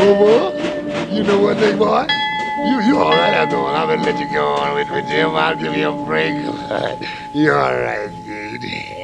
Boy, you know what, big boy? You all right after all. I'm gonna let you go on with Jim. I'll give you a break. You all right, dude.